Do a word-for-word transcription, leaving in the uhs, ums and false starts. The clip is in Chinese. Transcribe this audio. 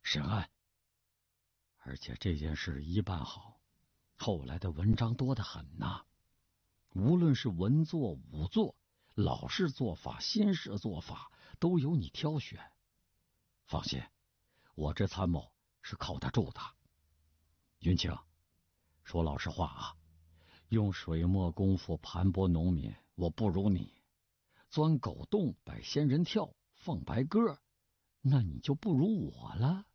审案。而且这件事一办好，后来的文章多得很呐。无论是文作武作，老式做法新式做法，都由你挑选。放心，我这参谋是靠得住的。云清，说老实话啊，用水墨功夫盘剥农民，我不如你；钻狗洞摆仙人跳，放白鸽，那你就不如我了。